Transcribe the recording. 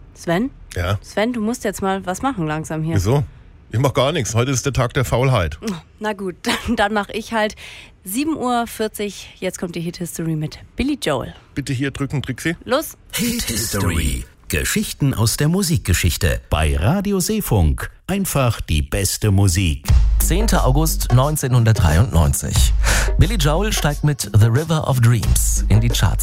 Sven? Ja. Sven, du musst jetzt mal was machen langsam hier. Wieso? Ich mach gar nichts. Heute ist der Tag der Faulheit. Na gut, dann mache ich halt 7:40 Uhr. Jetzt kommt die Hit History mit Billy Joel. Bitte hier drücken, Trixie. Los! Hit History. Geschichten aus der Musikgeschichte. Bei Radio Seefunk. Einfach die beste Musik. 10. August 1993. Billy Joel steigt mit The River of Dreams in die Charts